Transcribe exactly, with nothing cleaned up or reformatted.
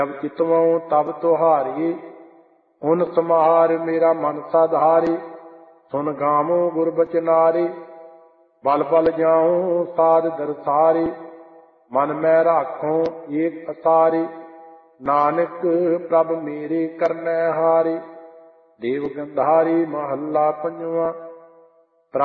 जब चितवऊं तब तुहारी, उन समार मेरा मन साधारी। सुन गावों गुरबचनारी, बल बल जाऊं साध दरसारी। मन में राखों एक असारी, नानक प्रभ मेरे करनै हारी। देव गंधारी महला पंजवा।